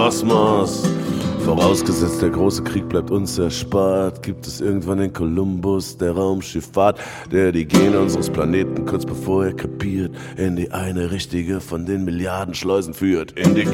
Kosmos. Vorausgesetzt, der große Krieg bleibt uns erspart, gibt es irgendwann den Kolumbus der Raumschifffahrt, der die Gene unseres Planeten kurz bevor er krepiert in die eine richtige von den Milliarden Schleusen führt, in die